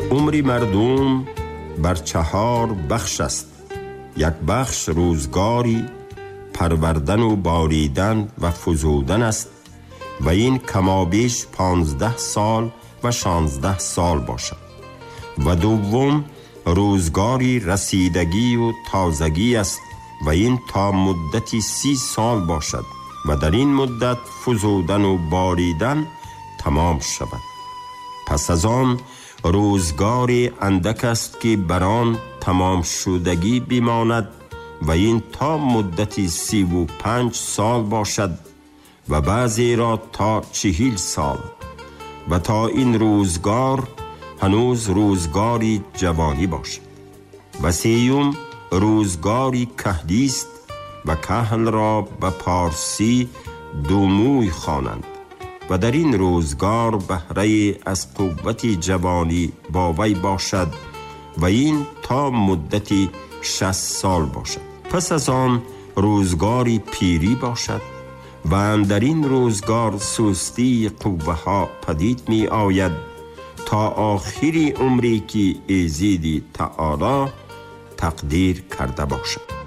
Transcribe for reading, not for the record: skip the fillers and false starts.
عمر مردم بر 4 بخش است. یک بخش روزگاری پروردن و باریدن و فزودن است و این کمابیش 15 سال و 16 سال باشد. و دوم روزگاری رسیدگی و تازگی است و این تا مدتی 30 سال باشد و در این مدت فزودن و باریدن تمام شود. پس از آن روزگاری اندک است که بران تمام شدگی بماند و این تا مدتی 35 سال باشد و بعضی را تا 40 سال و تا این روزگار هنوز روزگاری جوانی باشد. و سیوم روزگاری کهلی است و کهل را به پارسی دوموی خوانند و در این روزگار بهره از قوت جوانی با وی باشد و این تا مدتی 60 سال باشد. پس از آن روزگاری پیری باشد و در این روزگار سستی قوه ها پدید می آید تا آخری عمری که ایزد تعالی تقدیر کرده باشد.